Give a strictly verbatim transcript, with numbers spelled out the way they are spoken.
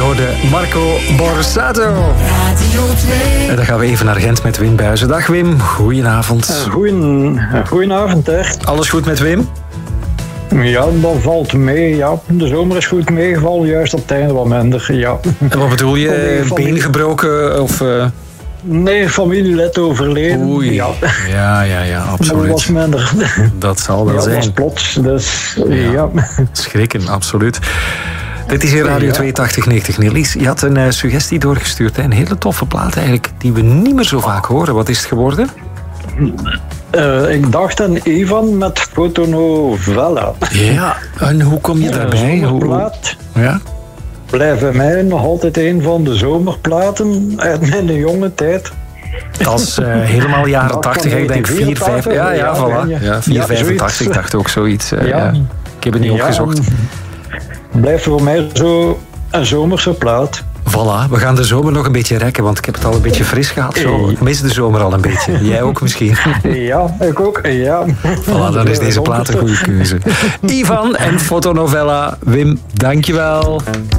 hoorde Marco Borsato. Radio twee. En dan gaan we even naar Gent met Wim Buijzen. Dag Wim, goedenavond. Goeien, goedenavond, hè. Alles goed met Wim? Ja, dat valt mee. Ja. De zomer is goed meegevallen, juist op het einde wat minder. Ja. En wat bedoel je? Been gebroken? Of, uh... Nee, familielid overleden. Oei. Ja, ja, ja, ja, absoluut. Dat was minder. Dat zal wel ja, zijn. Dat was plots, dus ja. ja. Schrikken, absoluut. Dit is hier Radio ja. twee tachtig negentig. Nellies, je had een uh, suggestie doorgestuurd. Hè? Een hele toffe plaat eigenlijk, die we niet meer zo vaak horen. Wat is het geworden? Uh, ik dacht aan Ivan met Fotonovella. Ja, en hoe kom je daarbij? Een zomerplaat. Ja? Blijft bij mij nog altijd een van de zomerplaten uit mijn jonge tijd. Dat is uh, helemaal jaren tachtig. Ik denk vier, vijf... Ja, ja, ja, voilà. Ja, vier, vijfentachtig, ik dacht ook zoiets. Uh, ja. Ja. Ik heb het niet ja, opgezocht. Blijft voor mij zo een zomerse plaat. Voilà, we gaan de zomer nog een beetje rekken, want ik heb het al een beetje fris gehad. Zo. Ik mis de zomer al een beetje. Jij ook misschien? Ja, ik ook, ja. Voilà, dan is deze plaat een goede keuze. Ivan en Fotonovella. Wim, dankjewel.